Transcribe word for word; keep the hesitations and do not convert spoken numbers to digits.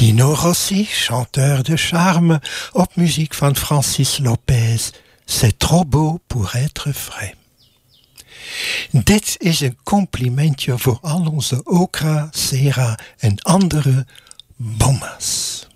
Dino Rossi, chanteur de charme, op muziek van Francis Lopez. C'est trop beau pour être vrai. Dit is een complimentje voor al onze okra, sera en andere bommas.